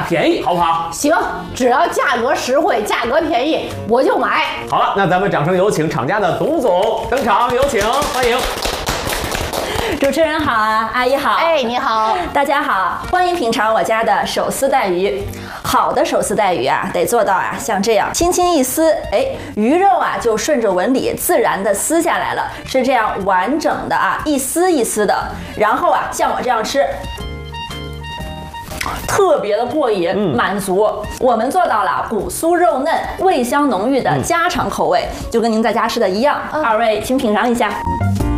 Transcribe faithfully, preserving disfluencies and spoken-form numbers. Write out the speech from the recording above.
便宜，好不好？ 行，只要价格实惠、价格便宜，我就买。 好了，那咱们掌声有请厂家的董总登场，有请，欢迎。 主持人好啊，阿姨好， 哎，你好， 大家好，欢迎品尝我家的手撕带鱼。好的手撕带鱼啊，得做到啊，像这样轻轻一撕，哎，鱼肉啊就顺着纹理自然的撕下来了，是这样完整的啊，一丝一丝的。然后啊，像我这样吃。特别的过瘾，嗯、满足。我们做到了骨酥肉嫩、味香浓郁的家常口味，嗯、就跟您在家吃的一样。嗯、二位请品尝一下。